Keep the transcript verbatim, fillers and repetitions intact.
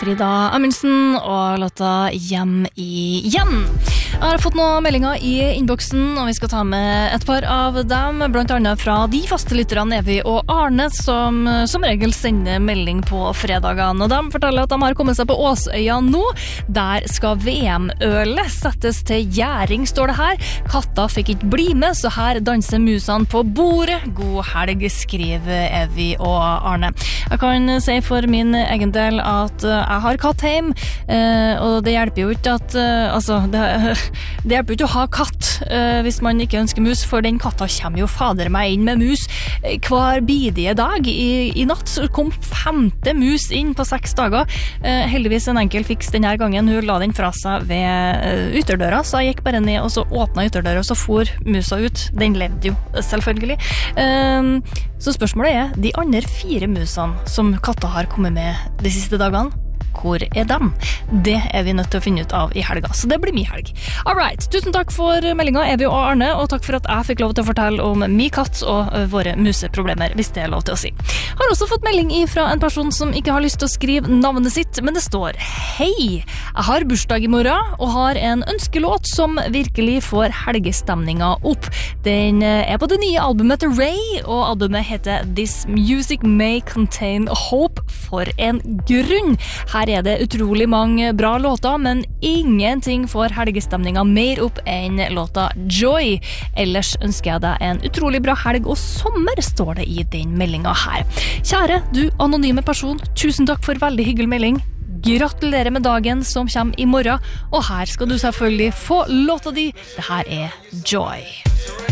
Frida Amundsen og låta Hjem igjen. Jeg har fått noen meldinger i innboksen, og vi skal ta med et par av dem, blant annet fra de faste lytterne Evi og Arne, som som regel sender melding på fredagene. Og de forteller at de har kommet seg på Åsøya nå. Der skal V M-ølet settes til gjæring, står det her. Katta fikk ikke bli med, så her danser musene på bordet. God helg, skriver Evi og Arne. Jeg kan si for min egen del at jeg har katt hjem, og det hjelper jo ikke at, altså, det, det hjelper jo ikke å ha katt hvis man ikke ønsker mus, for den katta kommer jo fader meg inn med mus hver bidige dag. I, i natt så kom femte mus inn på seks dager. Heldigvis en enkel fiks denne gangen. Hun la den fra seg ved ytterdøra, så jeg gikk bare ned og så åpnet ytterdøra, og så for musa ut. Den levde jo, selvfølgelig. Så spørsmålet er, de andre fire musene som katta har kommet med de siste dagene, hvor er dem? Det er vi nødt til å finne ut av i helga, så det blir min helg. Alright, tusen takk for meldingen, Evi og Arne, og takk for at jeg fikk lov til å fortelle om min katt og våre museproblemer, hvis det er lov til å si. Har også fått melding fra en person som ikke har lyst til å skrive navnet sitt, men det står: Hei, jeg har bursdag i morgen, og har en ønskelåt som virkelig får helgestemninga opp. Den er på det nye albumet til Ray, og albumet heter This Music May Contain Hope, for en grunn. Her er det utrolig mange bra låter, men ingenting får helgestemninga mer opp enn låta Joy. Ellers ønsker jeg deg en utrolig bra helg og sommer, står det i den meldinga her. Kjære du anonyme person, tusen takk for veldig hyggelig melding. Gratulerer med dagen som kommer i morgen, og her skal du selvfølgelig få låta di. Det her er Joy.